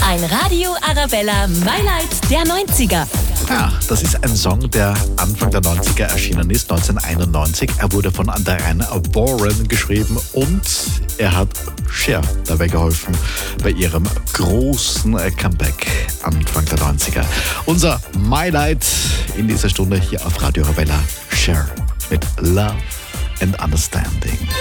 Ein Radio Arabella Mailaid der 90er. Ja, das ist ein Song, der Anfang der 90er erschienen ist, 1991. Er wurde von Diane Warren geschrieben und er hat Cher dabei geholfen bei ihrem großen Comeback Anfang der 90er. Unser Mailaid in dieser Stunde hier auf Radio Arabella, Cher mit Love and Understanding.